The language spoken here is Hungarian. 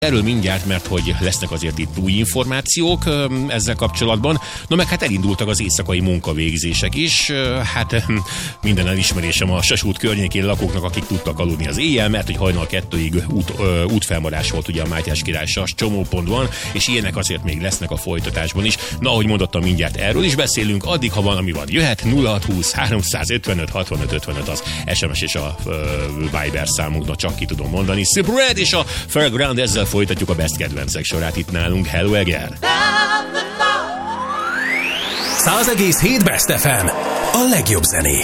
Erről mindjárt, mert hogy lesznek azért itt új információk ezzel kapcsolatban. No meg hát elindultak az éjszakai munkavégzések is. Hát minden elismerésem a Sasút környékén lakóknak, akik tudtak aludni az éjjel, mert hogy hajnal 2-ig útfelmarás volt ugye a Mátyás király Sas csomópontban, és ilyenek azért még lesznek a folytatásban is. Na, ahogy mondottam, mindjárt erről is beszélünk, addig ha valami van, jöhet 0620 355 65 55 az SMS és a Viber számunknak, csak ki tudom mondani. Spread és a Fairground, ezzel folytatjuk a Best kedvencek sorát itt nálunk. Hello, Eger! 100,7 Best FM. A legjobb zenék.